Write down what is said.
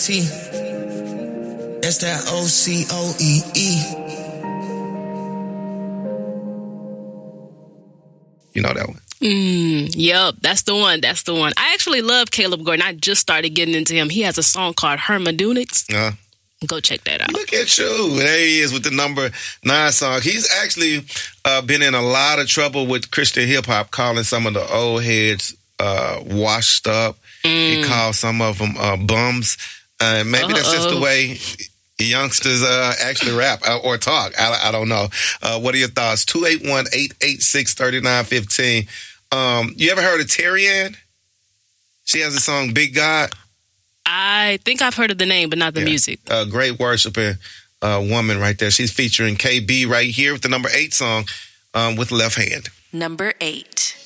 T. That's that OCOEE. You know that one? Yep, that's the one. That's the one. I actually love Caleb Gordon. I just started getting into him. He has a song called Hermandeutics. Go check that out. Look at you. There he is with the number 9 song. He's actually been in a lot of trouble with Christian hip-hop, calling some of the old heads washed up. He called some of them bums. Maybe that's just the way youngsters actually rap or talk. I don't know. What are your thoughts? 281-886-3915. You ever heard of Terry Ann? She has a song, Big God. I think I've heard of the name, but not the music. Great worshiping woman right there. She's featuring KB right here with the number 8 song with Left Hand. Number 8.